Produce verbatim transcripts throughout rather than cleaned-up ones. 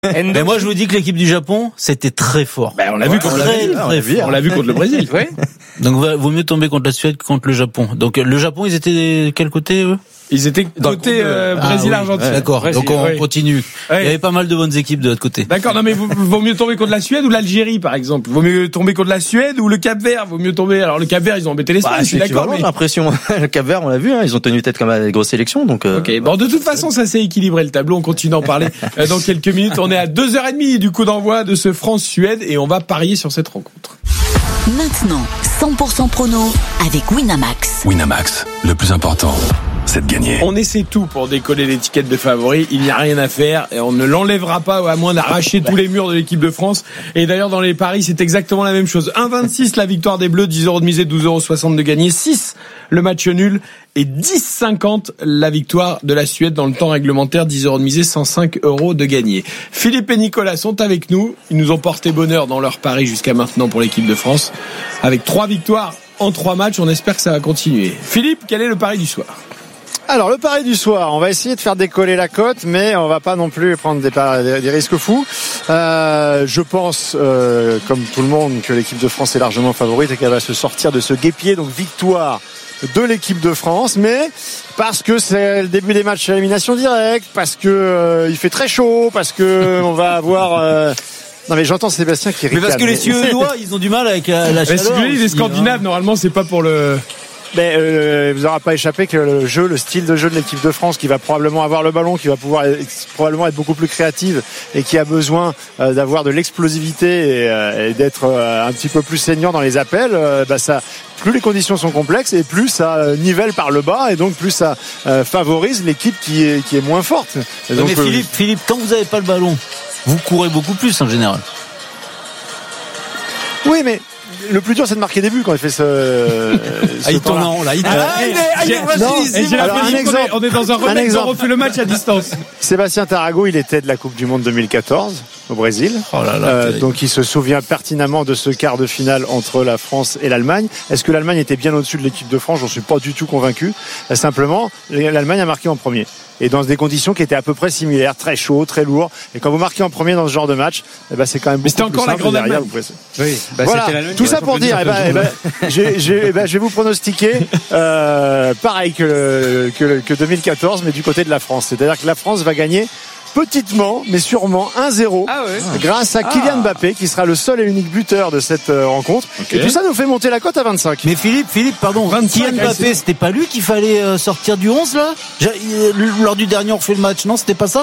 Mais moi, je vous dis que l'équipe du Japon, c'était très fort. Ben, on l'a vu contre le Brésil. On l'a vu contre le Brésil. Ouais. Donc, vaut mieux tomber contre la Suède que contre le Japon. Donc, le Japon, ils étaient quel côté, eux? Ils étaient côté euh, Brésil-Argentine. Ah, oui. D'accord. Brésil, donc on oui. continue. Ouais. Il y avait pas mal de bonnes équipes de l'autre côté. D'accord. Non mais vaut, vaut mieux tomber contre la Suède ou l'Algérie par exemple. Vaut mieux tomber contre la Suède ou le Cap-Vert. Vaut mieux tomber. Alors le Cap-Vert ils ont embêté l'Espagne. Bah, je suis d'accord. Mais... J'ai l'impression. Le Cap-Vert on l'a vu. Hein, ils ont tenu tête comme à des grosses sélections. Donc. Euh... Ok. Bon de toute façon ça s'est équilibré le tableau. On continue d'en parler euh, dans quelques minutes. On est à deux heures trente du coup d'envoi de ce France-Suède et on va parier sur cette rencontre. Maintenant, cent pour cent prono avec Winamax. Winamax, le plus important, c'est de gagner. On essaie tout pour décoller l'étiquette de favori. Il n'y a rien à faire et on ne l'enlèvera pas à moins d'arracher tous les murs de l'équipe de France. Et d'ailleurs, dans les paris, c'est exactement la même chose. un virgule vingt-six la victoire des Bleus, dix euros de misée, douze euros soixante de gagné, six le match nul et dix virgule cinquante la victoire de la Suède dans le temps réglementaire, dix euros de misée, cent cinq euros de gagné. Philippe et Nicolas sont avec nous. Ils nous ont porté bonheur dans leur pari jusqu'à maintenant pour l'équipe de France. Avec trois victoires en trois matchs, on espère que ça va continuer. Philippe, quel est le pari du soir ? Alors le pari du soir, on va essayer de faire décoller la cote, mais on va pas non plus prendre des, par... des risques fous. Euh, je pense, euh, comme tout le monde, que l'équipe de France est largement favorite et qu'elle va se sortir de ce guêpier. Donc victoire de l'équipe de France, mais parce que c'est le début des matchs à élimination directe, parce que euh, il fait très chaud, parce que on va avoir. Euh... Non mais j'entends Sébastien qui ricane. Mais parce que les Suédois, ils ont du mal avec la, la chaleur. Mais les Scandinaves, hein. Normalement, c'est pas pour le. Mais euh, vous n'aura pas échappé que le jeu, le style de jeu de l'équipe de France, qui va probablement avoir le ballon, qui va pouvoir être, probablement être beaucoup plus créative et qui a besoin euh, d'avoir de l'explosivité et, euh, et d'être euh, un petit peu plus saignant dans les appels, euh, bah ça, plus les conditions sont complexes et plus ça euh, nivelle par le bas et donc plus ça euh, favorise l'équipe qui est qui est moins forte. Et donc, mais Philippe, euh, Philippe, quand vous n'avez pas le ballon, vous courez beaucoup plus en général. Oui, mais le plus dur c'est de marquer des buts quand il fait ce, ce ah, il tourne en rond là, il tourne. Ah, il est, il est, non, et j'ai alors, un exemple, on est dans un remake, on refait le match à distance. Sébastien Tarago, il était de la Coupe du Monde deux mille quatorze au Brésil. Oh là là, euh, donc il se souvient pertinemment de ce quart de finale entre la France et l'Allemagne. Est-ce que l'Allemagne était bien au-dessus de l'équipe de France ? J'en suis pas du tout convaincu. Simplement, l'Allemagne a marqué en premier. Et dans des conditions qui étaient à peu près similaires, très chaud, très lourd. Et quand vous marquez en premier dans ce genre de match, eh ben c'est quand même beaucoup c'était plus encore simple. La grande Allemagne. Pouvez... Oui, bah voilà. Tout ça pour dire, eh ben, eh ben, j'ai, j'ai, eh ben, je vais vous pronostiquer euh, pareil que, que, que deux mille quatorze, mais du côté de la France. C'est-à-dire que la France va gagner petitement, mais sûrement un zéro ah ouais. grâce à Kylian ah. Mbappé, qui sera le seul et unique buteur de cette euh, rencontre. Okay. Et tout ça nous fait monter la cote à vingt-cinq. Mais Philippe, Philippe, pardon, Kylian Mbappé, c'était pas lui qu'il fallait euh, sortir du onze là ? Lors du dernier on refait le match, non, c'était pas ça ?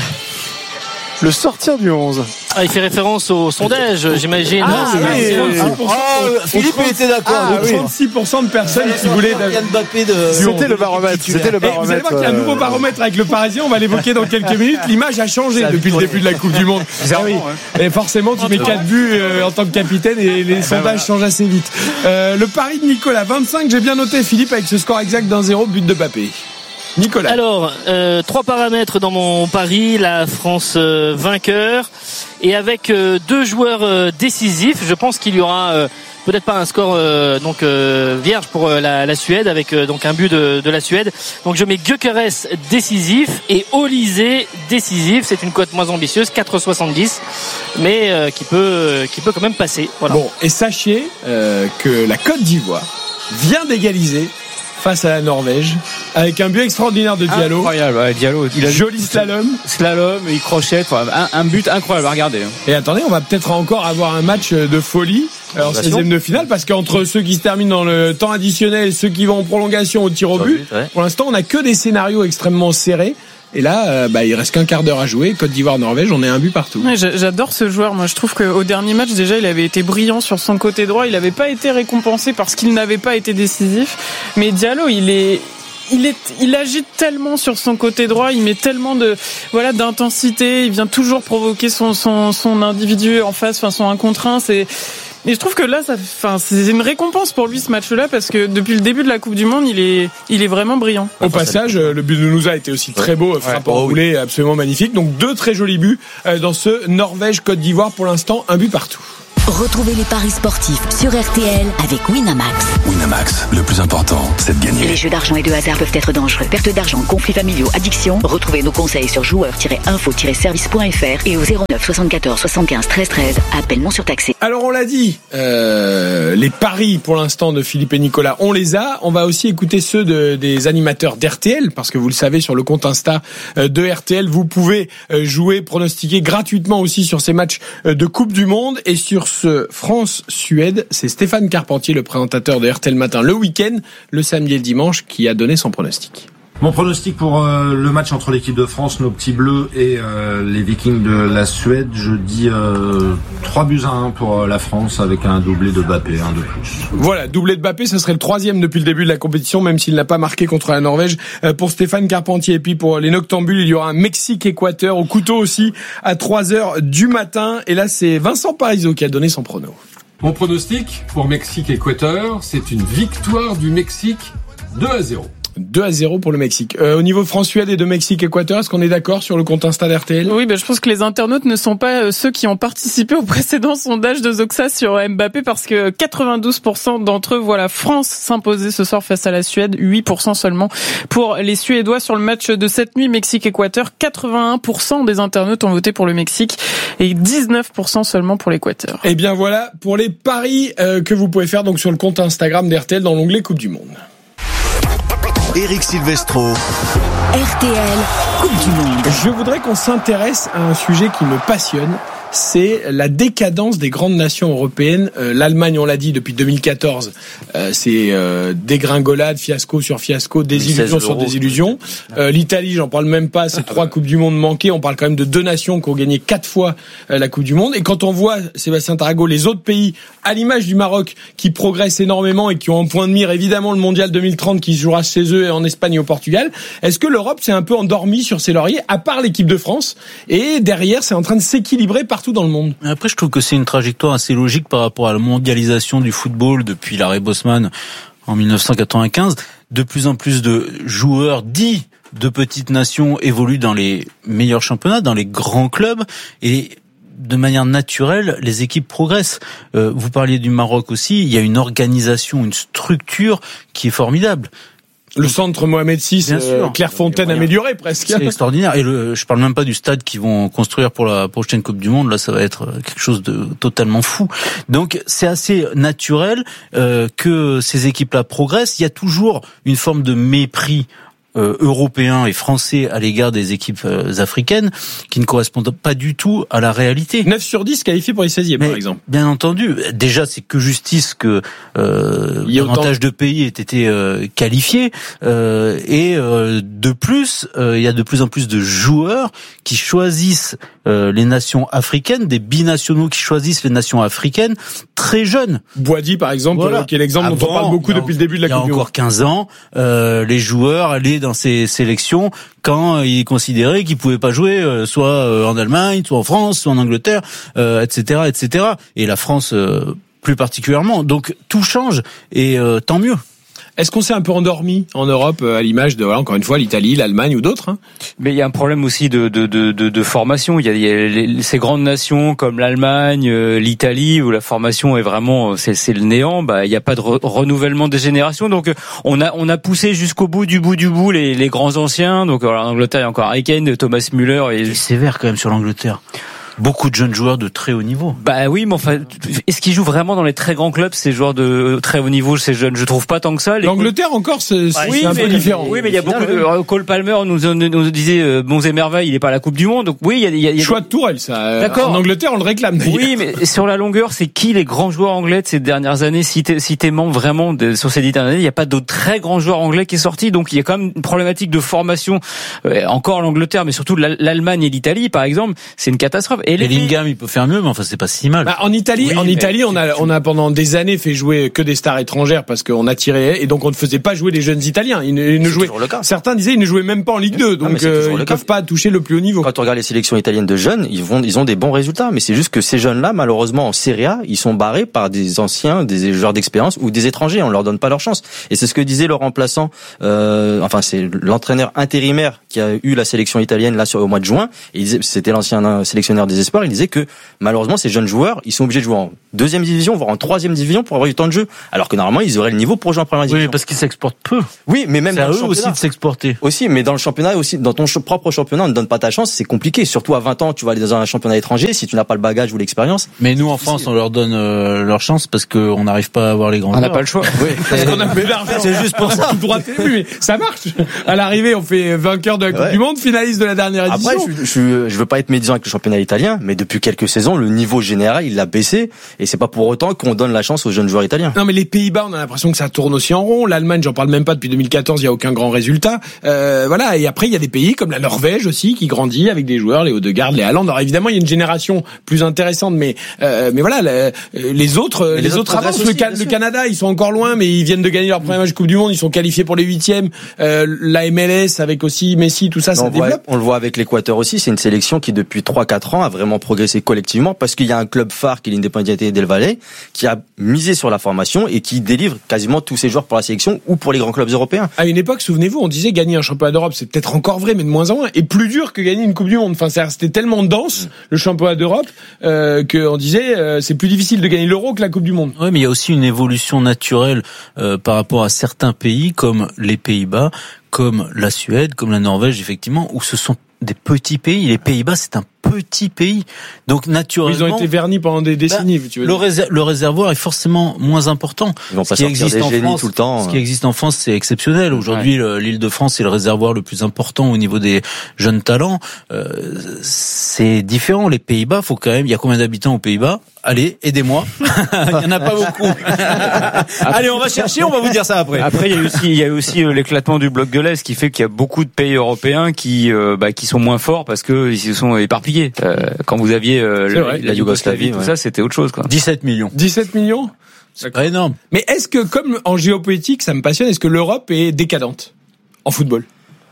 Le sortir du onze. Ah, il fait référence au sondage, j'imagine. Ah, non, oui, oui, oui. Ah, Philippe il était d'accord. Ah, oui. trente-six pour cent de personnes qui voulaient Mbappé de C'était le baromètre, c'était le baromètre. Vous allez voir qu'il y a un nouveau baromètre avec le Parisien, on va l'évoquer dans quelques minutes. L'image a changé depuis le début de la Coupe du Monde. Ah oui. Et forcément, tu mets quatre buts euh, en tant que capitaine et les sondages changent assez vite. Euh, le pari de Nicolas, vingt-cinq, j'ai bien noté Philippe avec ce score exact d'un zéro, but de Mbappé. Nicolas. Alors, euh, trois paramètres dans mon pari, la France euh, vainqueur et avec euh, deux joueurs euh, décisifs. Je pense qu'il y aura euh, peut-être pas un score euh, donc euh, vierge pour euh, la, la Suède avec euh, donc un but de, de la Suède. Donc je mets Gyökeres décisif et Olysée décisif. C'est une cote moins ambitieuse, quatre virgule soixante-dix, mais euh, qui peut euh, qui peut quand même passer. Voilà. Bon, et sachez euh, que la Côte d'Ivoire vient d'égaliser face à la Norvège avec un but extraordinaire de Diallo. Incroyable, ouais, Diallo. Il a joli slalom, slalom, il crochette, enfin, un, un but incroyable à regarder. Et attendez, on va peut-être encore avoir un match de folie en seizième de finale parce qu'entre ceux qui se terminent dans le temps additionnel, ceux qui vont en prolongation au tir au but, ouais. Pour l'instant, on n'a que des scénarios extrêmement serrés. Et là, euh, bah, il reste qu'un quart d'heure à jouer. Côte d'Ivoire-Norvège, on est un but partout. Ouais, j'adore ce joueur. Moi, je trouve qu'au dernier match, déjà, il avait été brillant sur son côté droit. Il n'avait pas été récompensé parce qu'il n'avait pas été décisif. Mais Diallo, il est... Il est, il agite tellement sur son côté droit, il met tellement de, voilà, d'intensité, il vient toujours provoquer son, son, son individu en face, enfin, son un contre un, c'est, et je trouve que là, ça, enfin, c'est une récompense pour lui ce match-là parce que depuis le début de la Coupe du Monde, il est, il est vraiment brillant. Au passage, le but de Nouza a été aussi très beau, frappe en roulé, absolument magnifique. Donc deux très jolis buts dans ce Norvège-Côte d'Ivoire. Pour l'instant, un but partout. Retrouvez les paris sportifs sur R T L avec Winamax. Winamax, le plus important, c'est de gagner. Les jeux d'argent et de hasard peuvent être dangereux. Perte d'argent, conflits familiaux, addiction. Retrouvez nos conseils sur joueurs tiret info tiret service point f r et au zéro neuf soixante-quatorze soixante-quinze treize treize. Appel non surtaxé. Alors on l'a dit, euh, les paris pour l'instant de Philippe et Nicolas, on les a. On va aussi écouter ceux de, des animateurs d'R T L, parce que vous le savez, sur le compte Insta de R T L, vous pouvez jouer, pronostiquer gratuitement aussi sur ces matchs de Coupe du Monde. Et sur ce France-Suède, c'est Stéphane Carpentier, le présentateur de R T L Matin le week-end, le samedi et le dimanche, qui a donné son pronostic. Mon pronostic pour euh, le match entre l'équipe de France, nos petits bleus, et euh, les Vikings de la Suède, je dis euh, trois buts à un pour la France avec un doublé de Mbappé, un de plus. Voilà, doublé de Mbappé, ce serait le troisième depuis le début de la compétition, même s'il n'a pas marqué contre la Norvège. Euh, pour Stéphane Carpentier, et puis pour les Noctambules, il y aura un Mexique-Équateur au couteau aussi à trois heures du matin. Et là, c'est Vincent Parisot qui a donné son prono. Mon pronostic pour Mexique-Équateur, c'est une victoire du Mexique deux à zéro. deux à zéro pour le Mexique. Euh, au niveau France-Suède et de Mexique-Équateur, est-ce qu'on est d'accord sur le compte Insta d'R T L ? Oui, ben je pense que les internautes ne sont pas euh, ceux qui ont participé au précédent sondage de Zoxa sur Mbappé, parce que quatre-vingt-douze pour cent d'entre eux voient la France s'imposer ce soir face à la Suède, huit pour cent seulement pour les Suédois sur le match de cette nuit Mexique-Équateur. quatre-vingt-un pour cent des internautes ont voté pour le Mexique et dix-neuf pour cent seulement pour l'Équateur. Et bien voilà pour les paris euh, que vous pouvez faire donc sur le compte Instagram d'R T L dans l'onglet Coupe du Monde. Éric Silvestro. R T L Coupe du Monde. Je voudrais qu'on s'intéresse à un sujet qui me passionne. C'est la décadence des grandes nations européennes. Euh, L'Allemagne, on l'a dit, depuis deux mille quatorze, euh, c'est euh, dégringolade, fiasco sur fiasco, désillusion sur désillusion. Euh, L'Italie, j'en parle même pas, c'est trois Coupes du Monde manquées. On parle quand même de deux nations qui ont gagné quatre fois euh, la Coupe du Monde. Et quand on voit, Sébastien Tarago, les autres pays, à l'image du Maroc, qui progressent énormément et qui ont en point de mire, évidemment, le Mondial deux mille trente qui se jouera chez eux et en Espagne et au Portugal, est-ce que l'Europe s'est un peu endormie sur ses lauriers, à part l'équipe de France, et derrière, c'est en train de s'équilibrer par partout dans le monde. Après, je trouve que c'est une trajectoire assez logique par rapport à la mondialisation du football depuis l'arrêt Bosman en dix-neuf cent quatre-vingt-quinze. De plus en plus de joueurs dits de petites nations évoluent dans les meilleurs championnats, dans les grands clubs, et de manière naturelle, les équipes progressent. Euh, vous parliez du Maroc aussi, il y a une organisation, une structure qui est formidable. Le centre Mohamed six, euh, Clairefontaine amélioré presque. C'est extraordinaire. Et le, je parle même pas du stade qu'ils vont construire pour la prochaine Coupe du Monde. Là, ça va être quelque chose de totalement fou. Donc, c'est assez naturel euh, que ces équipes-là progressent. Il y a toujours une forme de mépris Euh, européens et français à l'égard des équipes euh, africaines qui ne correspondent pas du tout à la réalité. neuf sur dix qualifiés pour les seizièmes, par exemple. Bien entendu. Déjà, c'est que justice que euh, davantage autant... de pays aient été euh, qualifiés. Euh, et euh, de plus, euh, il y a de plus en plus de joueurs qui choisissent euh, les nations africaines, des binationaux qui choisissent les nations africaines très jeunes. Boadi, par exemple, voilà. qui est l'exemple Avant, dont on parle beaucoup depuis le début de la Coupe du Monde. Il y a encore quinze ans, euh, les joueurs allaient dans ces sélections quand ils considéraient qu'ils pouvaient pas jouer euh, soit euh, en Allemagne, soit en France, soit en Angleterre, euh, et cetera, et cetera. Et la France euh, plus particulièrement. Donc tout change et euh, tant mieux. Est-ce qu'on s'est un peu endormi en Europe à l'image de, voilà, encore une fois, l'Italie, l'Allemagne ou d'autres, hein? Mais il y a un problème aussi de, de, de, de, de formation. Il y a, il y a les, ces grandes nations comme l'Allemagne, l'Italie, où la formation est vraiment, c'est, c'est le néant. Bah, il n'y a pas de re- renouvellement des générations. Donc, on a, on a poussé jusqu'au bout du bout du bout les, les grands anciens. Donc, alors, en Angleterre, il y a encore Harry Kane, Thomas Müller et. C'est sévère quand même sur l'Angleterre. Beaucoup de jeunes joueurs de très haut niveau. Bah oui, mais enfin, est-ce qu'ils jouent vraiment dans les très grands clubs, ces joueurs de très haut niveau, ces jeunes? Je trouve pas tant que ça. Les L'Angleterre encore, c'est, c'est oui, un mais, peu différent. Oui, mais il y a beaucoup de. Cole Palmer nous, nous disait euh, bons et merveilles, il est pas à la Coupe du Monde. Donc oui, il y a, il y a, il y a choix de Tourelle, ça. D'accord. En Angleterre, on le réclame. D'ailleurs. Oui, mais sur la longueur, c'est qui les grands joueurs anglais de ces dernières années? Si t'es, si t'es membre vraiment de, sur ces dix dernières années, il n'y a pas d'autres très grands joueurs anglais qui est sorti. Donc il y a quand même une problématique de formation. Euh, encore l'Angleterre, mais surtout l'Allemagne et l'Italie, par exemple, c'est une catastrophe. Et Bellingham, il peut faire mieux, mais enfin c'est pas si mal. Bah, en Italie, oui, en Italie, on a on a pendant des années fait jouer que des stars étrangères parce qu'on attirait et donc on ne faisait pas jouer les jeunes Italiens. Ils ne, ils ne jouaient. Certains disaient ils ne jouaient même pas en Ligue deux, donc ah, euh, ils ne peuvent pas toucher le plus haut niveau. Quand on regarde les sélections italiennes de jeunes, ils vont ils ont des bons résultats, mais c'est juste que ces jeunes-là, malheureusement en Serie A, ils sont barrés par des anciens, des joueurs d'expérience ou des étrangers. On leur donne pas leur chance. Et c'est ce que disait le remplaçant, euh, enfin c'est l'entraîneur intérimaire qui a eu la sélection italienne là sur au mois de juin. Et il disait, c'était l'ancien sélectionneur des des espoirs, il disait que malheureusement ces jeunes joueurs, ils sont obligés de jouer en deuxième division, voire en troisième division pour avoir du temps de jeu, alors que normalement ils auraient le niveau pour jouer en première division. Oui, parce qu'ils s'exportent peu. Oui, mais même c'est dans à le eux championnat aussi de s'exporter. Aussi, mais dans le championnat aussi, dans ton ch- propre championnat, on ne donne pas ta chance, c'est compliqué. Surtout à vingt ans, tu vas aller dans un championnat étranger si tu n'as pas le bagage ou l'expérience. Mais nous en France, on leur donne euh, leur chance parce qu'on n'arrive pas à avoir les grands. On n'a pas le choix. Oui. Parce qu'on a plus d'argent. C'est juste pour ça. Droit télé, mais ça marche. À l'arrivée, on fait vainqueur de la Coupe ouais. du Monde, finaliste de la dernière édition. Après, je, je, je veux pas être médisant avec le championnat italien, mais depuis quelques saisons, le niveau général, il a baissé, et c'est pas pour autant qu'on donne la chance aux jeunes joueurs italiens. Non, mais les Pays-Bas, on a l'impression que ça tourne aussi en rond. L'Allemagne, j'en parle même pas depuis deux mille quatorze, il y a aucun grand résultat. Euh, voilà. Et après, il y a des pays comme la Norvège aussi qui grandit avec des joueurs, les Odegaard, les Haaland. Alors évidemment, il y a une génération plus intéressante, mais euh, mais voilà, les, les autres, mais les, les autres autres avancent. aussi, Le, Can- le Canada, ils sont encore loin, mais ils viennent de gagner leur premier match de Coupe du Monde. Ils sont qualifiés pour les huitièmes. Euh, la M L S avec aussi Messi, tout ça, ça on, développe. voit, on le voit avec l'Équateur aussi. C'est une sélection qui depuis trois quatre ans a vraiment progressé collectivement parce qu'il y a un club phare qui est l'Independiente del Valle qui a misé sur la formation et qui délivre quasiment tous ses joueurs pour la sélection ou pour les grands clubs européens. À une époque, souvenez-vous, on disait gagner un championnat d'Europe, c'est peut-être encore vrai, mais de moins en moins, et plus dur que gagner une Coupe du Monde. Enfin, c'était tellement dense, mmh. le championnat d'Europe, euh, qu'on disait euh, c'est plus difficile de gagner l'Euro que la Coupe du Monde. Oui, mais il y a aussi une évolution naturelle euh, par rapport à certains pays comme les Pays-Bas, comme la Suède, comme la Norvège, effectivement, où ce sont des petits pays. Les Pays-Bas, c'est un petit pays. Donc, naturellement. Ils ont été vernis pendant des décennies, bah, tu veux le, dire. réser- le réservoir est forcément moins important. Ils vont pas ce qui sortir existe des en génies France, tout le temps. Ce qui existe en France, c'est exceptionnel. Aujourd'hui, ouais. l'île de France est le réservoir le plus important au niveau des jeunes talents. Euh, c'est différent. Les Pays-Bas, faut quand même, il y a combien d'habitants aux Pays-Bas? Allez, aidez-moi. Il y en a pas beaucoup. Allez, on va chercher, on va vous dire ça après. Après, il y a aussi, il y a aussi l'éclatement du bloc de l'Est qui fait qu'il y a beaucoup de pays européens qui, euh, bah, qui sont moins forts parce que ils se sont éparpillés. Euh, quand vous aviez euh, la, vrai, la Yougoslavie, tout ouais. ça, c'était autre chose, quoi. dix-sept millions. dix-sept millions? C'est pas énorme. Mais est-ce que, comme en géopolitique, ça me passionne, est-ce que l'Europe est décadente en football?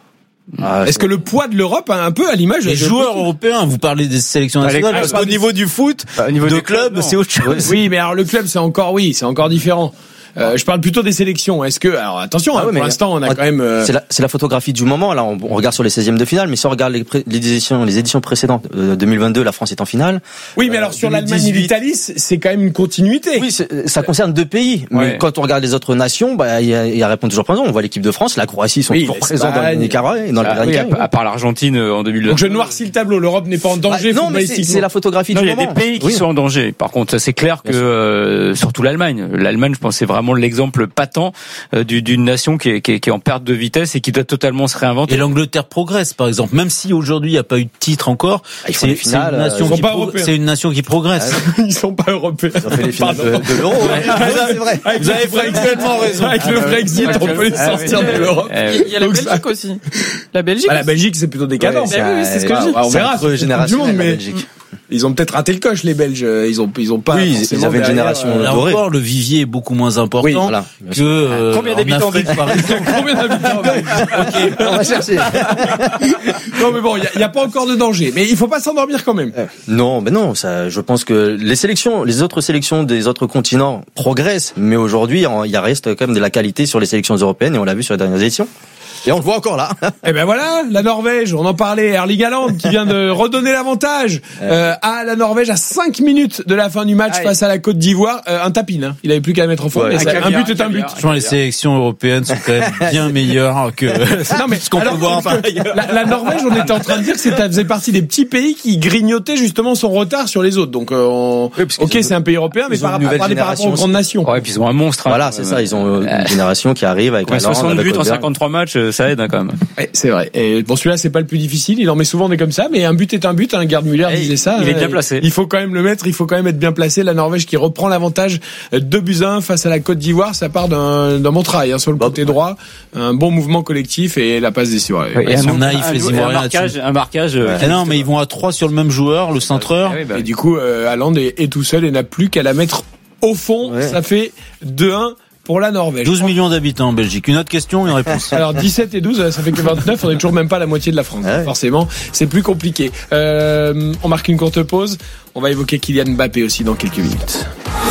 Ah, Est-ce que le poids de l'Europe a un peu à l'image des joueurs européens? Vous parlez des sélections nationales, parce qu'au niveau du foot, au niveau de club, c'est autre chose. Oui, mais alors le club, c'est encore, oui, c'est encore différent. Euh, je parle plutôt des sélections. Est-ce que, alors attention, ah ouais, hein, pour l'instant, on a quand même. Euh... C'est la, c'est la photographie du moment. Là, on, on regarde sur les seizièmes de finale, mais si on regarde les, pré, les éditions, les éditions précédentes, euh, deux mille vingt-deux, la France est en finale. Oui, mais alors sur euh, l'Allemagne et l'Italie, c'est quand même une continuité. Oui, ça concerne deux pays. Mais ouais. quand on regarde les autres nations, bah, il y a, il y a répond toujours présent. On voit l'équipe de France, la Croatie sont oui, toujours présents dans les carrés, dans ah, les oui, à, à part l'Argentine en deux mille deux. Donc je noircis le tableau. L'Europe n'est pas en danger. Bah, non, mais c'est, c'est la photographie non, du moment. Il y a des pays qui oui. sont en danger. Par contre, ça c'est clair que euh, surtout l'Allemagne. L'Allemagne, je pense, c'est vraiment l'exemple patent d'une nation qui est, qui, est, qui est en perte de vitesse et qui doit totalement se réinventer. Et l'Angleterre progresse, par exemple, même si aujourd'hui il n'y a pas eu de titre encore. Ah, c'est, c'est, une nation qui pro- c'est une nation qui progresse. Ah, ils sont pas européens. Ils ont fait les finales de, de l'Euro. Ouais. c'est vrai. Avec vous avez complètement raison. Avec le Brexit, on peut les sortir de l'Europe. Il y a la Belgique aussi. La Belgique. Bah, la Belgique, c'est plutôt décadent. Ouais, oui, c'est ce que je dis. On verra. Du monde, mais. Ils ont peut-être raté le coche, les Belges. Ils ont, ils ont pas. Oui, ils avaient une génération euh, là dorée. Encore, le vivier est beaucoup moins important oui, voilà, que euh, combien d'habitants en Afrique, par exemple. Combien d'habitants en Belgique? Ok, on va chercher. Non, mais bon, il y, y a pas encore de danger, mais il faut pas s'endormir quand même. Non, mais non, ça. Je pense que les sélections, les autres sélections des autres continents progressent, mais aujourd'hui, il y reste quand même de la qualité sur les sélections européennes et on l'a vu sur les dernières éditions. Et on le voit encore là. Eh ben voilà, la Norvège, on en parlait, Erling Haaland qui vient de redonner l'avantage euh, à la Norvège à cinq minutes de la fin du match Aïe. face à la Côte d'Ivoire. Euh, un tapin, hein. Il avait plus qu'à mettre au fond. Ouais, ça, un but est un but. Franchement, les sélections européennes sont quand même bien meilleures que non, mais, ce qu'on alors, peut voir par ailleurs. La, la Norvège, on était en train de dire que ça faisait partie des petits pays qui grignotaient justement son retard sur les autres. Donc, euh, on... oui, ok, c'est un pays européen, mais par, par, par rapport aux grandes nations. Ouais, puis ils ont un monstre. Voilà, c'est ça. Ils ont une génération qui arrive avec ouais, soixante buts en cinquante-trois matchs, ça aide hein, quand même. Ouais, c'est vrai. Et bon, celui-là, c'est pas le plus difficile. Il en met souvent des comme ça, mais un but est un but. Un Gerd Müller disait ça. Il est bien placé. Il faut quand même le mettre. Il faut quand même être bien placé. La Norvège qui reprend l'avantage deux buts à un face à la Côte d'Ivoire. Ça part d'un, d'un bon travail hein, sur le côté droit. Un bon mouvement collectif et la passe décisive. Ouais, ils sont naïfs les Ivoiriens. Un marquage, un marquage. Ouais. Et non, mais ils vont à trois sur le même joueur, le centreur. Et, bah, et du coup, euh, Haaland est, est tout seul et n'a plus qu'à la mettre au fond. Ouais. Ça fait deux un. Pour la Norvège. douze millions d'habitants en Belgique. Une autre question, une réponse. Alors dix-sept et douze, ça fait que vingt-neuf. On est toujours même pas à la moitié de la France. Ah ouais. Forcément, c'est plus compliqué. Euh, on marque une courte pause. On va évoquer Kylian Mbappé aussi dans quelques minutes.